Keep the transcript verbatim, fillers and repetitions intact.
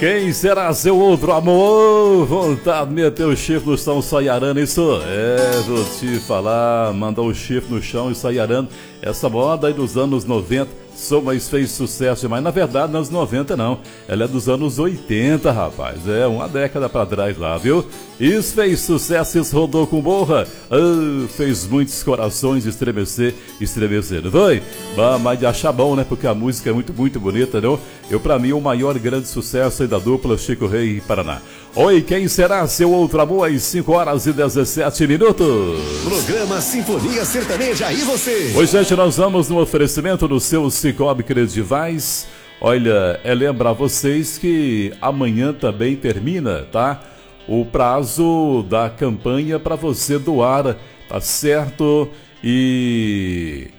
Quem será seu outro amor? Vontade de meter o chifre no chão só arando isso? É, vou te falar, mandar o chifre no chão e sair arando. Essa moda aí dos anos noventa, só mas fez sucesso, mas na verdade nos noventa não. Ela é dos anos oitenta, rapaz. É, uma década pra trás lá, viu? Isso fez sucesso, isso rodou com borra. Ah, fez muitos corações estremecer, estremecer, não foi? Ah, mas de achar bom, né? Porque a música é muito, muito bonita, não? Eu, pra mim, o maior grande sucesso aí da dupla Chico Rei e Paraná. Oi, quem será seu outro amor às cinco horas e dezessete minutos? Programa Sinfonia Sertaneja, e você? Hoje, gente, nós vamos no oferecimento do seu Cicobi Credivais. Olha, é lembrar vocês que amanhã também termina, tá? O prazo da campanha para você doar, tá certo? E